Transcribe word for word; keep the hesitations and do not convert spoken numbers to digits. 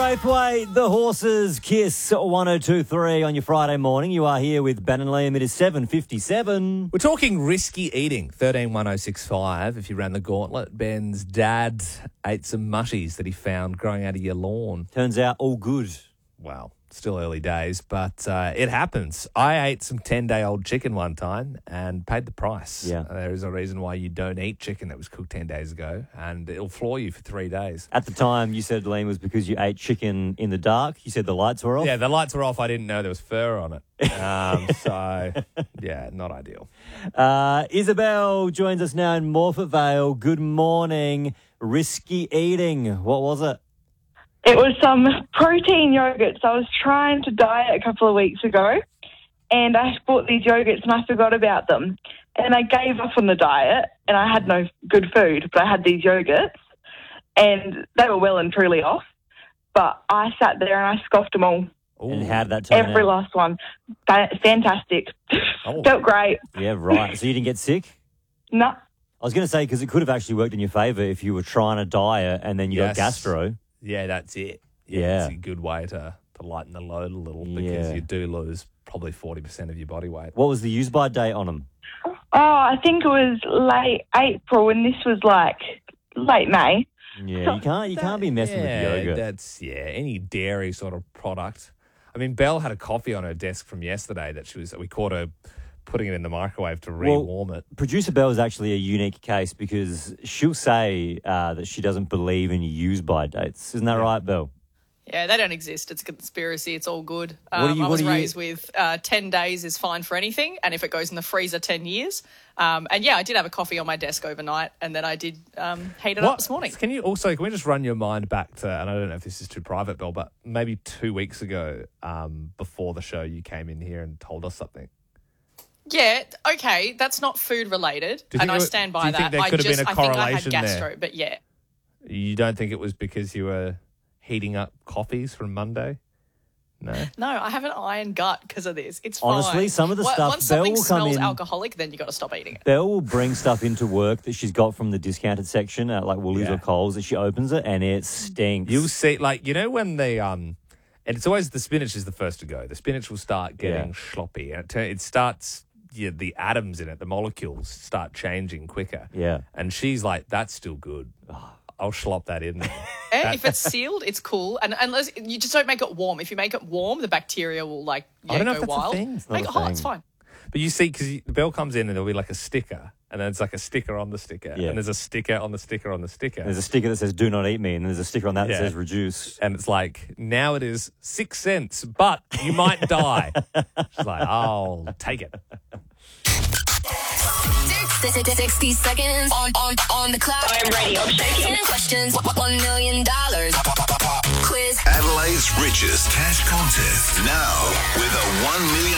Braithwaite, the Horses, Kiss one oh two point three on your Friday morning. You are here with Ben and Liam. It is seven fifty-seven. We're talking risky eating, thirteen one oh six five. If you ran the gauntlet, Ben's dad ate some mushies that he found growing out of your lawn. Turns out all good. Well, still early days, but uh, it happens. I ate some ten-day-old chicken one time and paid the price. Yeah. There is a reason why you don't eat chicken that was cooked ten days ago, and it'll floor you for three days. At the time, you said, Liam, was because you ate chicken in the dark. You said the lights were off. Yeah, the lights were off. I didn't know there was fur on it. Um, so, yeah, not ideal. Uh, Isabel joins us now in Morphett Vale. Good morning. Risky eating. What was it? It was some protein yogurts. I was trying to diet a couple of weeks ago, and I bought these yogurts and I forgot about them. And I gave up on the diet, and I had no good food, but I had these yogurts, and they were well and truly off. But I sat there and I scoffed them all. Ooh. And how did that turn Every out? last one. Fa- Fantastic. Oh. Felt great. Yeah, right. So you didn't get sick? No. I was going to say, because it could have actually worked in your favour if you were trying to diet and then you Yes. got gastro. Yeah, that's it. Yeah. It's a good way to, to lighten the load a little because Yeah. you do lose probably forty percent of your body weight. What was the use-by date on them? Oh, I think it was late April, and this was like late May. Yeah, you can't you can't be messing yeah, with yogurt. That's, yeah, any dairy sort of product. I mean, Belle had a coffee on her desk from yesterday that she was, we caught her putting it in the microwave to re-warm it. Producer Belle is actually a unique case because she'll say uh, that she doesn't believe in use-by dates. Isn't that right, Belle? Yeah, they don't exist. It's a conspiracy. It's all good. What do Um, you- I what was do you- raised with uh, ten days is fine for anything, and if it goes in the freezer, ten years. Um, and, yeah, I did have a coffee on my desk overnight, and then I did um, heat it up this morning. Can you also, can we just run your mind back to, and I don't know if this is too private, Belle, but maybe two weeks ago um, before the show you came in here and told us something. Yeah, okay, that's not food-related, Do you and think I it- stand do by you think that. there I could have just, been a I think I had correlation there? gastro, but, yeah. You don't think it was because you were heating up coffees from Monday? No? No, I have an iron gut because of this. It's Honestly, fine. some of the Wa- stuff, Once Belle something will come smells in- alcoholic, then you got to stop eating it. Belle will bring stuff into work that she's got from the discounted section at like Woolies Yeah. or Coles, and she opens it and it stinks. You'll see, like, you know when they, um, and it's always the spinach is the first to go. The spinach will start getting Yeah. sloppy, and it, turn, it starts, yeah, the atoms in it, the molecules start changing quicker. Yeah. And she's like, that's still good. I'll slop that in there. And if it's sealed, it's cool. And unless you just don't make it warm. If you make it warm, the bacteria will like yeah, I don't know go if that's a wild. thing. It's not Make a it hot. It's thing. fine. But you see, because the bell comes in and there'll be like a sticker, and then it's like a sticker on the sticker, Yeah. and there's a sticker on the sticker on the sticker. There's a sticker that says "Do not eat me," and there's a sticker on that Yeah. that says "Reduce." And it's like, now it is six cents, but you might die. She's like, I'll take it. sixty seconds on, on, on the clock. I'm ready. I'm shaking. ten questions. one million dollars. Quiz. Adelaide's richest cash contest now with a one million